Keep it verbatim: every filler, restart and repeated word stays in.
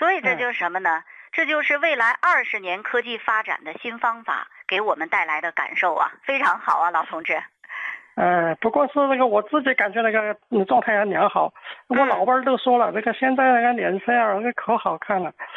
所以这就是什么呢？嗯、这就是未来二十年科技发展的新方法给我们带来的感受啊，非常好啊，老同志。 呃，不过是那个我自己感觉那个状态还良好。我老伴儿都说了，这个现在那个脸色啊，那个可好看了。